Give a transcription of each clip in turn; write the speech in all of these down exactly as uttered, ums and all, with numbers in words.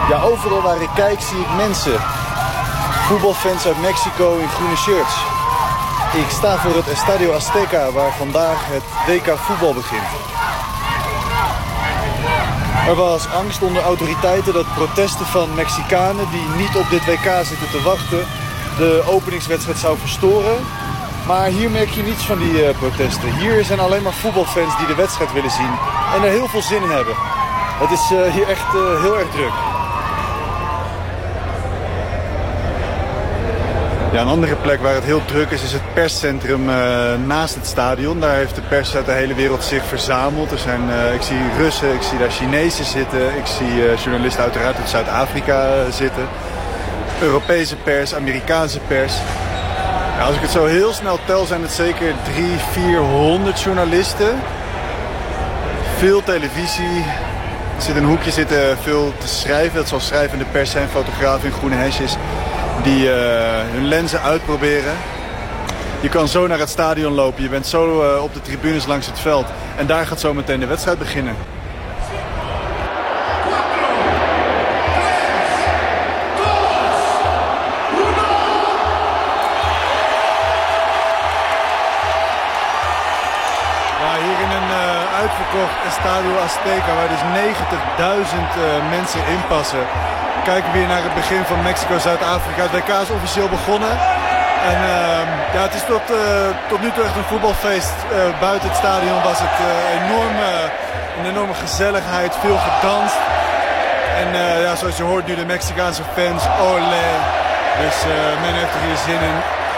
Ja, overal waar ik kijk zie ik mensen. Voetbalfans uit Mexico in groene shirts. Ik sta voor het Estadio Azteca, waar vandaag het W K voetbal begint. Er was angst onder autoriteiten dat protesten van Mexicanen die niet op dit W K zitten te wachten de openingswedstrijd zou verstoren. Maar hier merk je niets van die uh, protesten. Hier zijn alleen maar voetbalfans die de wedstrijd willen zien en er heel veel zin in hebben. Het is uh, hier echt uh, heel erg druk. Ja, een andere plek waar het heel druk is, is het perscentrum uh, naast het stadion. Daar heeft de pers uit de hele wereld zich verzameld. Er zijn, uh, ik zie Russen, ik zie daar Chinezen zitten. Ik zie uh, journalisten uiteraard uit Zuid-Afrika uh, zitten. Europese pers, Amerikaanse pers. Ja, als ik het zo heel snel tel, zijn het zeker drie, vierhonderd journalisten. Veel televisie. Er zit in een hoekje zitten veel te schrijven. Dat zal schrijvende pers zijn, fotografen in groene hesjes. Die uh, hun lenzen uitproberen. Je kan zo naar het stadion lopen. Je bent zo uh, op de tribunes langs het veld. En daar gaat zo meteen de wedstrijd beginnen. Ja, hier in een uh, uitverkocht Estadio Azteca, waar dus negentigduizend uh, mensen inpassen, kijken we hier naar het begin van Mexico-Zuid-Afrika. Het W K is officieel begonnen. En uh, ja, het is tot, uh, tot nu toe echt een voetbalfeest. Uh, buiten het stadion was het uh, enorme, een enorme gezelligheid, veel gedanst. En uh, ja, zoals je hoort nu de Mexicaanse fans, olé. Dus uh, men heeft er hier zin in.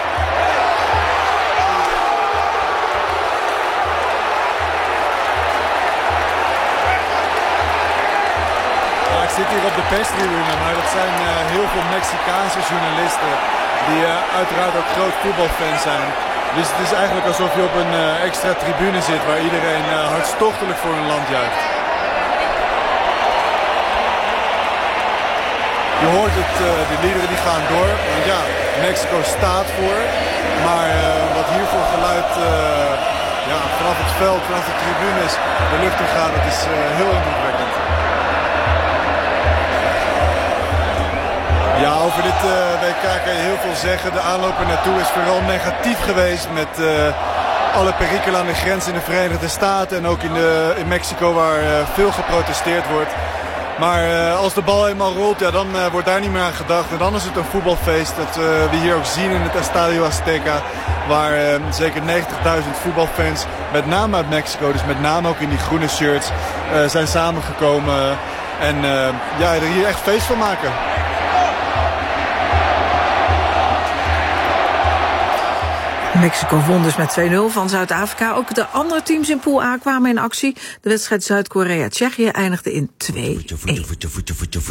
Ik zit hier op de perstribune, maar dat zijn uh, heel veel Mexicaanse journalisten die uh, uiteraard ook groot voetbalfans zijn. Dus het is eigenlijk alsof je op een uh, extra tribune zit waar iedereen uh, hartstochtelijk voor hun land juicht. Je hoort het, uh, de liederen die gaan door, want ja, Mexico staat voor. Maar uh, wat hier voor geluid uh, ja, vanaf het veld, vanaf de tribunes de lucht in gaat, dat is uh, heel indrukwekkend. Ja, over dit uh, W K kan je heel veel zeggen. De aanloop er naartoe is vooral negatief geweest met uh, alle perikelen aan de grens in de Verenigde Staten en ook in, de, in Mexico waar uh, veel geprotesteerd wordt. Maar uh, als de bal eenmaal rolt, ja, dan uh, wordt daar niet meer aan gedacht. En dan is het een voetbalfeest dat uh, we hier ook zien in het Estadio Azteca. Waar uh, zeker negentigduizend voetbalfans, met name uit Mexico, dus met name ook in die groene shirts, uh, zijn samengekomen. En uh, ja, er hier echt feest van maken. Mexico won dus met twee nul van Zuid-Afrika. Ook de andere teams in Pool A kwamen in actie. De wedstrijd Zuid-Korea-Tsjechië eindigde in twee-een.